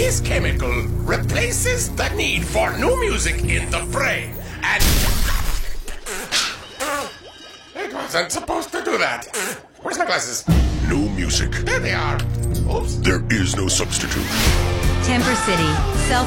This chemical replaces the need for new music in the fray. And it wasn't supposed to do that. Where's my glasses? No music. There they are. Oops. There is no substitute. Temper City,